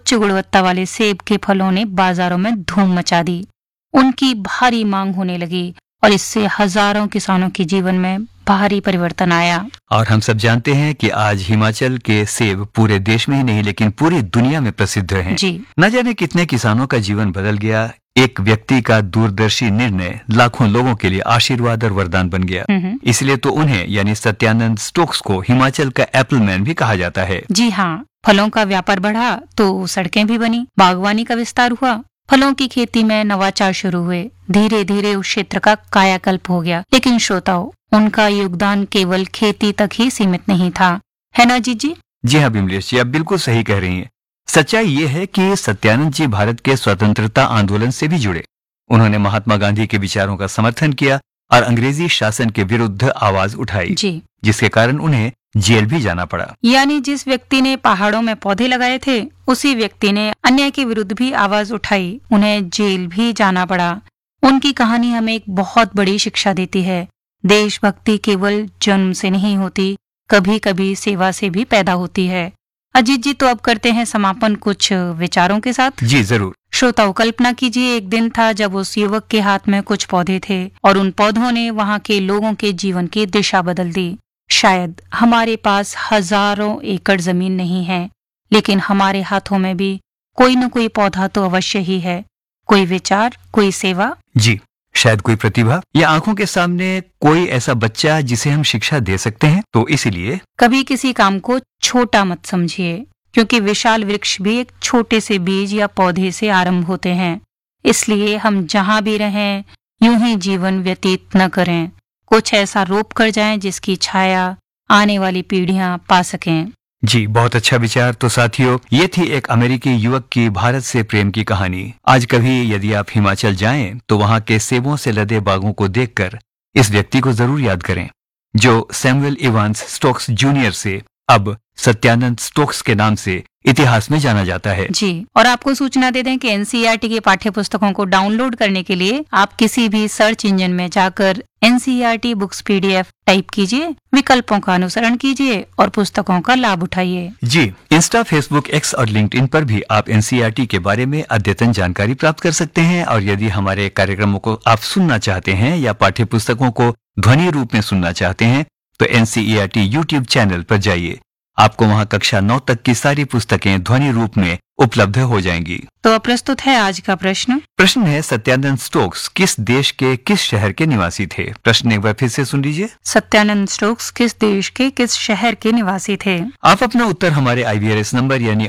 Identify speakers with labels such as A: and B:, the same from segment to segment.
A: उच्च गुणवत्ता वाले सेब के फलों ने बाजारों में धूम मचा दी। उनकी भारी मांग होने लगी और इससे हजारों किसानों के जीवन में भारी परिवर्तन आया।
B: और हम सब जानते हैं कि आज हिमाचल के सेब पूरे देश में ही नहीं लेकिन पूरी दुनिया में प्रसिद्ध हैं।
A: जी।
B: न जाने कितने किसानों का जीवन बदल गया। एक व्यक्ति का दूरदर्शी निर्णय लाखों लोगों के लिए आशीर्वाद और वरदान बन गया। इसलिए तो उन्हें यानी सत्यानंद स्टोक्स को हिमाचल का एप्पल मैन भी कहा जाता है।
A: जी हाँ, फलों का व्यापार बढ़ा तो सड़कें भी बनी, बागवानी का विस्तार हुआ, फलों की खेती में नवाचार शुरू हुए। धीरे धीरे उस क्षेत्र का कायाकल्प हो गया। लेकिन श्रोताओं, उनका योगदान केवल खेती तक ही सीमित नहीं था, है ना जी?
B: जी हाँ बिमलेश जी, आप बिल्कुल सही कह रही हैं। सच्चाई ये है कि सत्यानंद जी भारत के स्वतंत्रता आंदोलन से भी जुड़े। उन्होंने महात्मा गांधी के विचारों का समर्थन किया और अंग्रेजी शासन के विरुद्ध आवाज उठाई, जिसके कारण उन्हें जेल भी जाना पड़ा।
A: यानी जिस व्यक्ति ने पहाड़ों में पौधे लगाए थे, उसी व्यक्ति ने अन्याय के विरुद्ध भी आवाज उठाई, उन्हें जेल भी जाना पड़ा। उनकी कहानी हमें एक बहुत बड़ी शिक्षा देती है। देशभक्ति केवल जन्म से नहीं होती, कभी कभी सेवा से भी पैदा होती है। अजीत जी, तो अब करते हैं समापन कुछ विचारों के साथ।
B: जी जरूर।
A: श्रोताओं, कल्पना कीजिए एक दिन था जब उस युवक के हाथ में कुछ पौधे थे और उन पौधों ने वहाँ के लोगों के जीवन की दिशा बदल दी। शायद हमारे पास हजारों एकड़ जमीन नहीं है, लेकिन हमारे हाथों में भी कोई न कोई पौधा तो अवश्य ही है। कोई विचार, कोई सेवा,
B: जी शायद कोई प्रतिभा या आंखों के सामने कोई ऐसा बच्चा जिसे हम शिक्षा दे सकते हैं। तो इसीलिए
A: कभी किसी काम को छोटा मत समझिए, क्योंकि विशाल वृक्ष भी एक छोटे से बीज या पौधे से आरंभ होते हैं। इसलिए हम जहाँ भी रहें, यूं ही जीवन व्यतीत न करें। कुछ ऐसा रोप कर जाएं जिसकी छाया आने वाली पीढ़ियां पा सकें।
B: जी बहुत अच्छा विचार। तो साथियों, ये थी एक अमेरिकी युवक की भारत से प्रेम की कहानी। आज कभी यदि आप हिमाचल जाएं तो वहाँ के सेबों से लदे बागों को देखकर इस व्यक्ति को जरूर याद करें, जो सैमुअल इवांस स्टोक्स जूनियर से अब सत्यानंद स्टोक्स के नाम से इतिहास में जाना जाता है।
A: जी, और आपको सूचना दे दें कि एनसीईआरटी के पाठ्य पुस्तकों को डाउनलोड करने के लिए आप किसी भी सर्च इंजन में जाकर एनसीईआरटी बुक्स पीडीएफ टाइप कीजिए, विकल्पों का अनुसरण कीजिए और पुस्तकों का लाभ उठाइए।
B: जी, इंस्टा, फेसबुक, एक्स और लिंक्डइन पर भी आप एनसीईआरटी के बारे में अद्यतन जानकारी प्राप्त कर सकते हैं। और यदि हमारे कार्यक्रमों को आप सुनना चाहते हैं या पाठ्य पुस्तकों को ध्वनि रूप में सुनना चाहते हैं तो एनसीईआरटी यूट्यूब चैनल पर जाइए। आपको वहाँ कक्षा 9 तक की सारी पुस्तकें ध्वनि रूप में उपलब्ध हो जाएंगी।
A: तो प्रस्तुत है आज का प्रश्न
B: है सत्यानंद स्टोक्स किस देश के किस शहर के निवासी थे? प्रश्न एक बार फिर से सुन लीजिए।
A: सत्यानंद स्टोक्स किस देश के किस शहर के निवासी थे?
B: आप अपना उत्तर हमारे IVRS नंबर यानी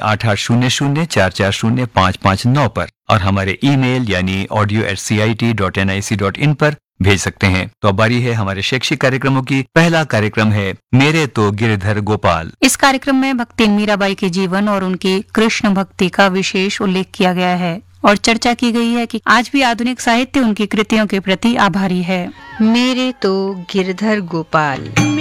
B: 8800444559 पर और हमारे ईमेल यानी audio@cit.nic.in पर भेज सकते हैं। तो अब बारी है हमारे शैक्षिक कार्यक्रमों की। पहला कार्यक्रम है मेरे तो गिरधर गोपाल।
A: इस कार्यक्रम में भक्ति मीराबाई के जीवन और उनकी कृष्ण भक्ति का विशेष उल्लेख किया गया है और चर्चा की गई है कि आज भी आधुनिक साहित्य उनकी कृतियों के प्रति आभारी है।
C: मेरे तो गिरधर गोपाल।